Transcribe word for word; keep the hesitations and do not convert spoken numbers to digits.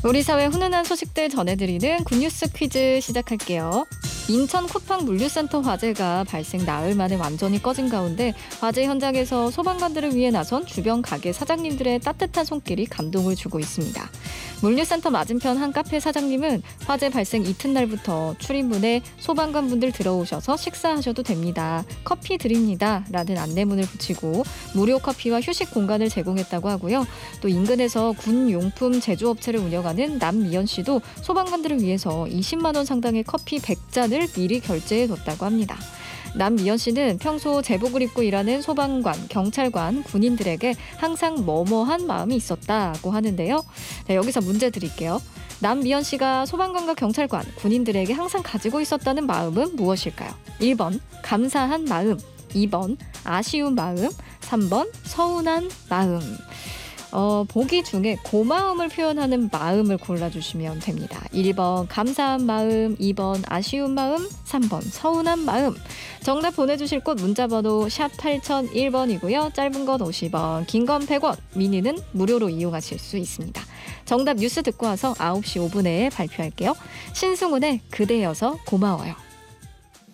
우리 사회 훈훈한 소식들 전해드리는 굿뉴스 퀴즈 시작할게요. 인천 쿠팡 물류센터 화재가 발생 나흘 만에 완전히 꺼진 가운데 화재 현장에서 소방관들을 위해 나선 주변 가게 사장님들의 따뜻한 손길이 감동을 주고 있습니다. 물류센터 맞은편 한 카페 사장님은 화재 발생 이튿날부터 출입문에 소방관분들 들어오셔서 식사하셔도 됩니다. 커피 드립니다. 라는 안내문을 붙이고 무료 커피와 휴식 공간을 제공했다고 하고요. 또 인근에서 군 용품 제조업체를 운영하는 남미연 씨도 소방관들을 위해서 이십만 원 상당의 커피 백 잔을 미리 결제해뒀다고 합니다. 남미연 씨는 평소 제복을 입고 일하는 소방관, 경찰관, 군인들에게 항상 뭐뭐한 마음이 있었다고 하는데요. 네, 여기서 문제 드릴게요. 남미연 씨가 소방관과 경찰관, 군인들에게 항상 가지고 있었다는 마음은 무엇일까요? 일 번 감사한 마음, 이 번 아쉬운 마음, 삼 번 서운한 마음. 어, 보기 중에 고마움을 표현하는 마음을 골라주시면 됩니다. 일 번 감사한 마음, 이 번 아쉬운 마음, 삼 번 서운한 마음. 정답 보내주실 곳 문자번호 샵 팔공공일 번이고요. 짧은 건 오십 원, 긴 건 백 원, 미니는 무료로 이용하실 수 있습니다. 정답 뉴스 듣고 와서 아홉 시 오 분에 발표할게요. 신승훈의 그대여서 고마워요.